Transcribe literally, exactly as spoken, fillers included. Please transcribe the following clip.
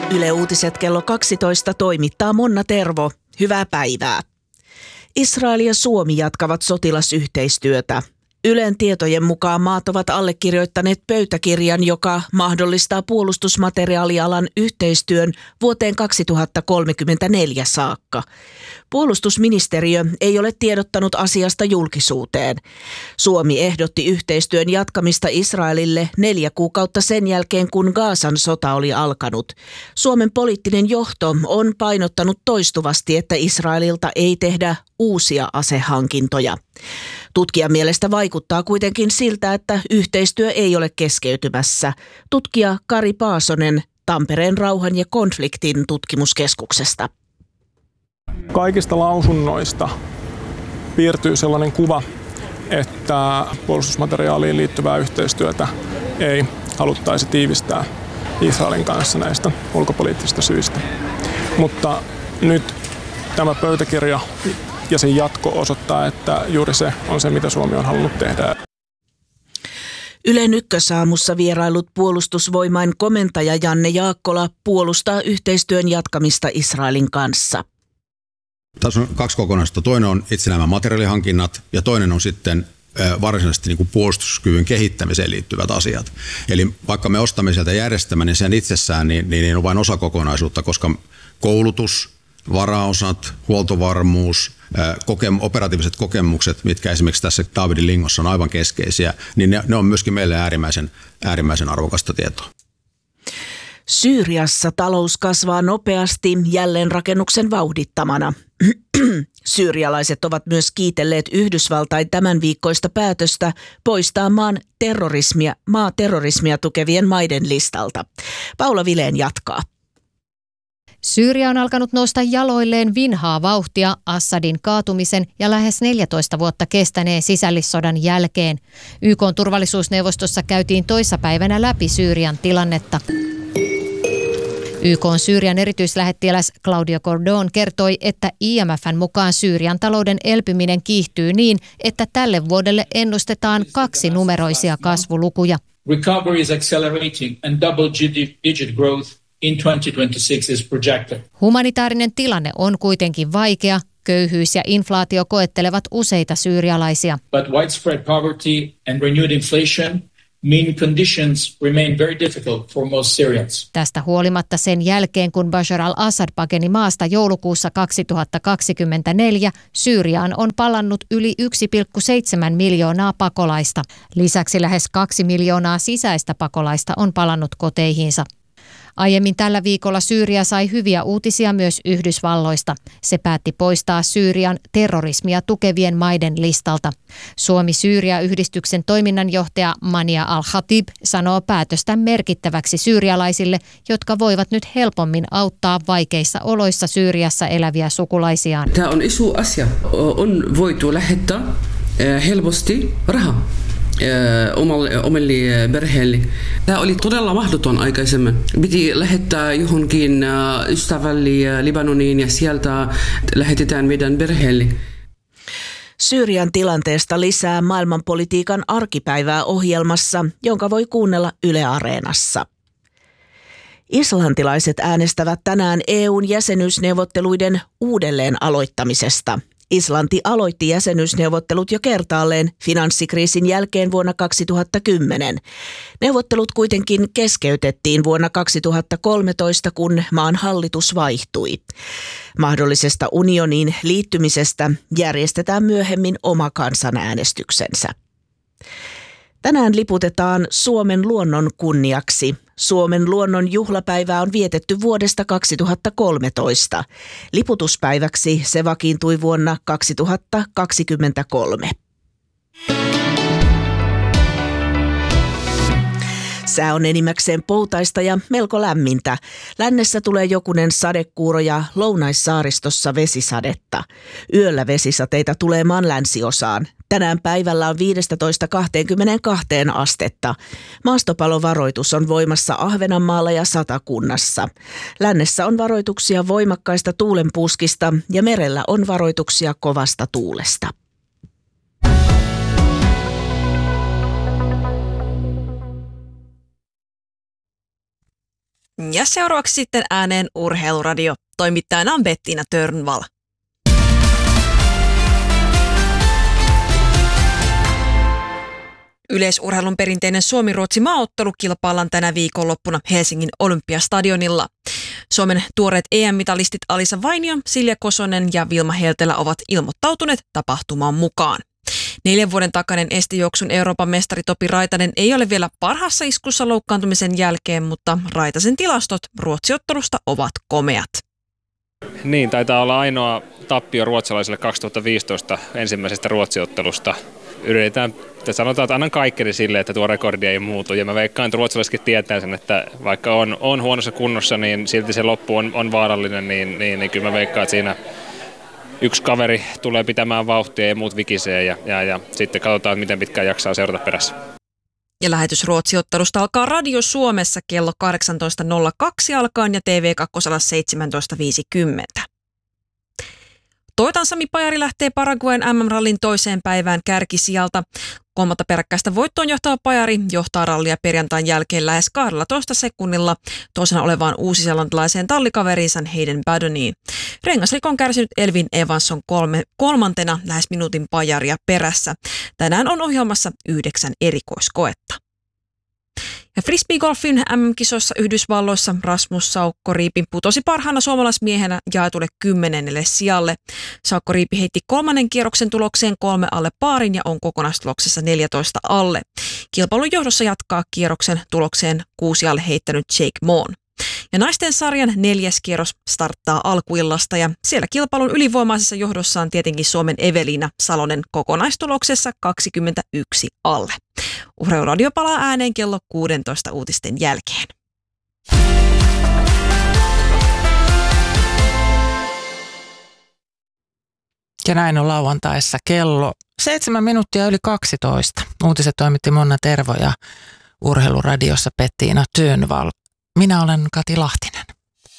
Yle Uutiset kello kaksitoista toimittaa Monna Tervo. Hyvää päivää. Israel ja Suomi jatkavat sotilasyhteistyötä. Ylen tietojen mukaan maat ovat allekirjoittaneet pöytäkirjan, joka mahdollistaa puolustusmateriaalialan yhteistyön vuoteen kaksituhattakolmekymmentäneljä saakka. Puolustusministeriö ei ole tiedottanut asiasta julkisuuteen. Suomi ehdotti yhteistyön jatkamista Israelille neljä kuukautta sen jälkeen, kun Gazan sota oli alkanut. Suomen poliittinen johto on painottanut toistuvasti, että Israelilta ei tehdä uusia asehankintoja. Tutkijan mielestä vaikuttaa kuitenkin siltä, että yhteistyö ei ole keskeytymässä. Tutkija Kari Paasonen Tampereen rauhan ja konfliktin tutkimuskeskuksesta. Kaikista lausunnoista piirtyy sellainen kuva, että puolustusmateriaaliin liittyvää yhteistyötä ei haluttaisi tiivistää Israelin kanssa näistä ulkopoliittisista syistä. Mutta nyt tämä pöytäkirja ja sen jatko osoittaa, että juuri se on se, mitä Suomi on halunnut tehdä. Ylen Ykkösaamussa vierailut puolustusvoimain komentaja Janne Jaakkola puolustaa yhteistyön jatkamista Israelin kanssa. Tässä on kaksi kokonaisuutta. Toinen on itse nämä materiaalihankinnat ja toinen on sitten varsinaisesti niin kuin puolustuskyvyn kehittämiseen liittyvät asiat. Eli vaikka me ostamme sieltä järjestelmän, niin sen itsessään niin, niin on vain osa kokonaisuutta, koska koulutus, varaosat, huoltovarmuus, koke- operatiiviset kokemukset, mitkä esimerkiksi tässä Daavidin lingossa on aivan keskeisiä, niin ne, ne on myöskin meille äärimmäisen, äärimmäisen arvokasta tietoa. Syyriassa talous kasvaa nopeasti jälleenrakennuksen vauhdittamana. Syyrialaiset ovat myös kiitelleet Yhdysvaltain tämän viikkoista päätöstä poistaa maan terrorismia, maa terrorismia tukevien maiden listalta. Paula Vileen jatkaa. Syyria on alkanut nousta jaloilleen vinhaa vauhtia Assadin kaatumisen ja lähes neljätoista vuotta kestäneen sisällissodan jälkeen. Y K:n turvallisuusneuvostossa käytiin toissapäivänä läpi Syyrian tilannetta. Y K:n Syyrian erityislähettiläs Claudio Cordon kertoi, että I M F:n mukaan Syyrian talouden elpyminen kiihtyy niin, että tälle vuodelle ennustetaan kaksi numeroisia kasvulukuja. Recovery is accelerating and double-digit growth in twenty twenty-six is projected. Humanitaarinen tilanne on kuitenkin vaikea. Köyhyys ja inflaatio koettelevat useita syyrialaisia. But widespread poverty and renewed inflation mean conditions remain very difficult for most Syrians. Tästä huolimatta sen jälkeen, kun Bashar al-Assad pakeni maasta joulukuussa kaksituhattakaksikymmentäneljä, Syyriaan on palannut yli yksi pilkku seitsemän miljoonaa pakolaista. Lisäksi lähes kaksi miljoonaa sisäistä pakolaista on palannut koteihinsa. Aiemmin tällä viikolla Syyria sai hyviä uutisia myös Yhdysvalloista. Se päätti poistaa Syyrian terrorismia tukevien maiden listalta. Suomi-Syyria-yhdistyksen toiminnanjohtaja Mania Al-Khatib sanoo päätöstä merkittäväksi syyrialaisille, jotka voivat nyt helpommin auttaa vaikeissa oloissa Syyriassa eläviä sukulaisiaan. Tämä on iso asia. On voitu lähettää helposti rahaa omalle, omalle perheelle. Tämä oli todella mahdoton aikaisemmin. Piti lähettää johonkin ystävälle Libanoniin ja sieltä lähetetään meidän perheelle. Syyrian tilanteesta lisää maailmanpolitiikan arkipäivää ohjelmassa, jonka voi kuunnella Yle Areenassa. Islantilaiset äänestävät tänään E U:n jäsenyysneuvotteluiden uudelleen aloittamisesta. Islanti aloitti jäsenyysneuvottelut jo kertaalleen finanssikriisin jälkeen vuonna kaksituhattakymmenen. Neuvottelut kuitenkin keskeytettiin vuonna kaksituhattakolmetoista, kun maan hallitus vaihtui. Mahdollisesta unioniin liittymisestä järjestetään myöhemmin oma kansanäänestyksensä. Tänään liputetaan Suomen luonnon kunniaksi. Suomen luonnon juhlapäivää on vietetty vuodesta kaksituhattakolmetoista. Liputuspäiväksi se vakiintui vuonna kaksituhattakaksikymmentäkolme. Sää on enimmäkseen poutaista ja melko lämmintä. Lännessä tulee jokunen sadekuuro ja Lounaissaaristossa vesisadetta. Yöllä vesisateita tulee maan länsiosaan. Tänään päivällä on viisitoista kaksikymmentäkaksi astetta. Maastopalovaroitus on voimassa Ahvenanmaalla ja Satakunnassa. Lännessä on varoituksia voimakkaista tuulenpuuskista ja merellä on varoituksia kovasta tuulesta. Ja seuraavaksi sitten ääneen Urheiluradio. Toimittajana on Bettina Törnvall. Yleisurheilun perinteinen Suomi-Ruotsi-maaottelu kilpaillaan tänä viikonloppuna Helsingin Olympiastadionilla. Suomen tuoreet E M-mitalistit Alisa Vainio, Silja Kosonen ja Vilma Heltelä ovat ilmoittautuneet tapahtumaan mukaan. Neljän vuoden takainen estijuoksun Euroopan mestari Topi Raitanen ei ole vielä parhaassa iskussa loukkaantumisen jälkeen, mutta Raitasen tilastot Ruotsiottelusta ovat komeat. Niin, taitaa olla ainoa tappio ruotsalaisille kaksituhattaviisitoista ensimmäisestä Ruotsiottelusta. Yritetään, sanotaan, että annan kaikkeni sille, että tuo rekordi ei muutu. Ja mä veikkaan, että ruotsalaisetkin tietää sen, että vaikka on, on huonossa kunnossa, niin silti se loppu on, on vaarallinen, niin, niin, niin kyllä mä veikkaan, että siinä yksi kaveri tulee pitämään vauhtia ja muut vikisee ja, ja, ja sitten katsotaan, miten pitkään jaksaa seurata perässä. Ja lähetys Ruotsiottelusta alkaa Radio Suomessa kello kahdeksantoista nolla kaksi alkaen ja T V kaksi seitsemäntoista viisikymmentä. Toyotan Sami Pajari lähtee Paraguayn M M-rallin toiseen päivään kärkisijalta. Kolmatta peräkkäistä voittoon johtava Pajari johtaa rallia perjantain jälkeen lähes kaksitoista sekunnilla toisena olevaan uusiseelantilaiseen tallikaveriinsa Hayden Baddoniin. Rengasrikon on kärsinyt Elvin Evanson kolme, kolmantena lähes minuutin Pajaria perässä. Tänään on ohjelmassa yhdeksän erikoiskoetta. Ja frisbeegolfin M M-kisoissa Yhdysvalloissa Rasmus Saukko-Riipi putosi parhaana suomalaismiehenä jaetulle kymmenennelle sijalle. Saukko-Riipi heitti kolmannen kierroksen tulokseen kolme alle paarin ja on kokonaistuloksessa neljätoista alle. Kilpailun johdossa jatkaa kierroksen tulokseen kuusi alle heittänyt Jake Moon. Ja naisten sarjan neljäs kierros starttaa alkuillasta ja siellä kilpailun ylivoimaisessa johdossa on tietenkin Suomen Eveliina Salonen kokonaistuloksessa kaksikymmentäyksi alle. Urheiluradio palaa ääneen kello kuusitoista uutisten jälkeen. Ja näin on lauantaissa kello seitsemän minuuttia yli kaksitoista. Uutiset toimitti Monna Tervo ja Urheiluradiossa Bettina Törnvall. Minä olen Kati Lahtinen.